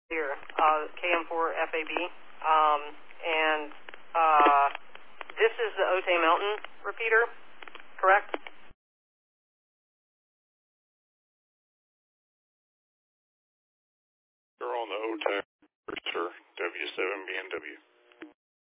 Here, KM4FAB, and this is the Otay Mountain repeater, correct? You're on the Otay, sir, W7BNW.